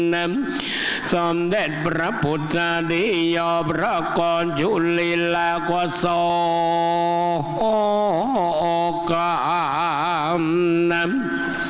สมเด็จพระพุทธดิยอพระกรจุลิลากโสกาม